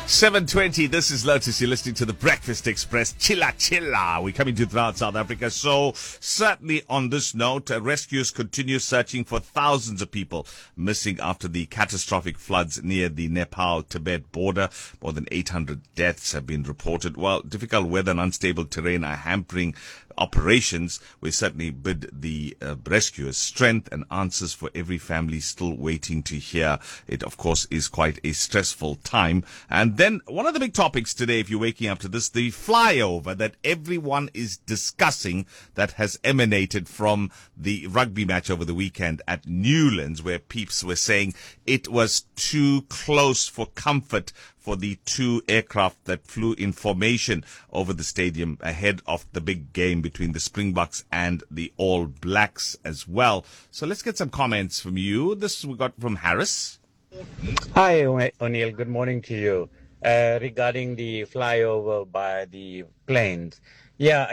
7:20, this is Lotus. You're listening to the Breakfast Express. Chilla, chilla. We're coming to throughout South Africa. So, certainly on this note, rescuers continue searching for thousands of people missing after the catastrophic floods near the Nepal-Tibet border. More than 800 deaths have been reported. While difficult weather and unstable terrain are hampering operations, we certainly bid the rescuers strength and answers for every family still waiting to hear. It, of course, is quite a stressful time. And then one of the big topics today, if you're waking up to this, the flyover that everyone is discussing that has emanated from the rugby match over the weekend at Newlands, where peeps were saying it was too close for comfort for the two aircraft that flew in formation over the stadium ahead of the big game between the Springboks and the All Blacks as well. So let's get some comments from you. This we got from Harris. Hi, O'Neill. Good morning to you. Regarding the flyover by the planes. Yeah,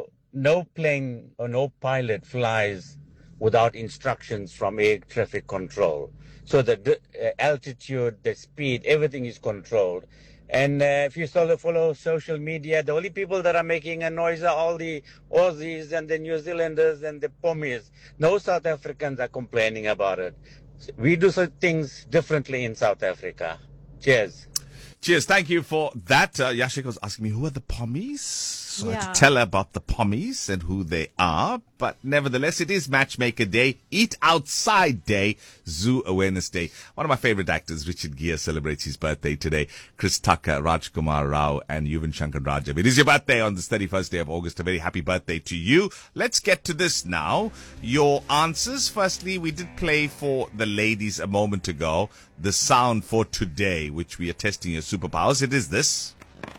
no plane or no pilot flies without instructions from air traffic control. So the altitude, the speed, everything is controlled. And if you follow social media, the only people that are making a noise are all the Aussies and the New Zealanders and the Pommies. No South Africans are complaining about it. We do some things differently in South Africa. Cheers. Cheers. Thank you for that. Yashika was asking me, who are the Pommies? So I had to tell her about the Pommies and who they are. But nevertheless, it is Matchmaker Day, Eat Outside Day, Zoo Awareness Day. One of my favorite actors, Richard Gere, celebrates his birthday today. Chris Tucker, Rajkumar Rao, and Yuvan Shankar Raja. It is your birthday on this 31st day of August. A very happy birthday to you. Let's get to this now. Your answers. Firstly, we did play for the ladies a moment ago the sound for today, which we are testing your superpowers. It is this.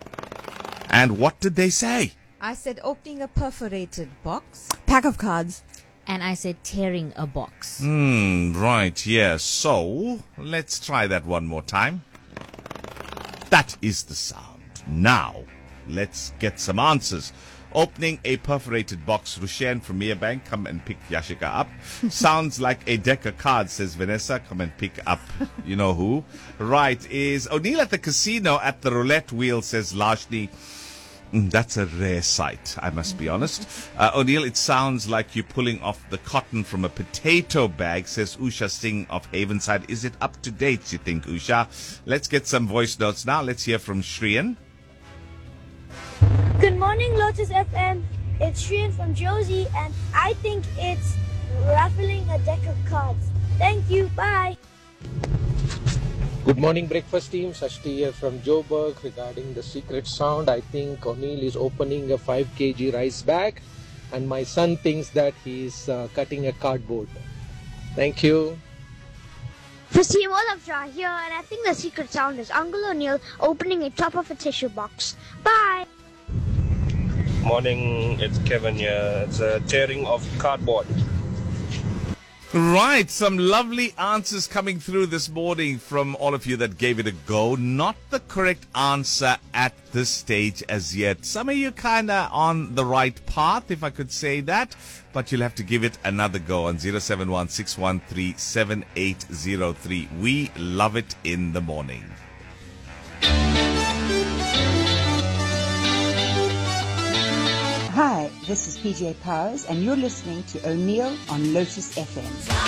And what did they say? I said opening a perforated box. Pack of cards. And I said tearing a box. Right, yeah. So, let's try that one more time. That is the sound. Now, let's get some answers. Opening a perforated box. Rushen from Merebank, come and pick Yashika up. Sounds like a deck of cards, says Vanessa. Come and pick up you know who. Right, is O'Neill at the casino at the roulette wheel, says Lashni. That's a rare sight, I must be honest. O'Neill, it sounds like you're pulling off the cotton from a potato bag, says Usha Singh of Havenside. Is it up to date, you think, Usha? Let's get some voice notes now. Let's hear from Shriyan. Good morning, Lotus FM. It's Shriyan from Josie, and I think it's raffling a deck of cards. Thank you. Bye. Good morning, breakfast team. Sashti here from Joburg. Regarding the secret sound, I think O'Neill is opening a 5 kg rice bag, and my son thinks that he's cutting a cardboard. Thank you. Fasim Olafja here, and I think the secret sound is Uncle O'Neill opening a top of a tissue box. Bye. Morning, it's Kevin here. It's a tearing of cardboard. Right, some lovely answers coming through this morning from all of you that gave it a go. Not the correct answer at this stage as yet. Some of you kind of on the right path, if I could say that, but you'll have to give it another go on 071-613-7803. We love it in the morning. Hi, this is PJ Powers, and you're listening to O'Neill on Lotus FM.